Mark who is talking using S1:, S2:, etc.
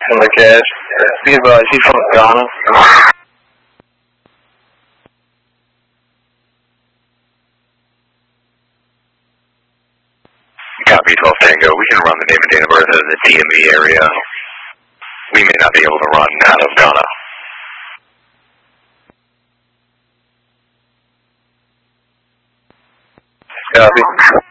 S1: from the cache. Be advised, he's from Ghana.
S2: Copy 12 Tango. We can run the name and date of birth in the DMV area. We may not be able to run out of Ghana.
S1: Copy.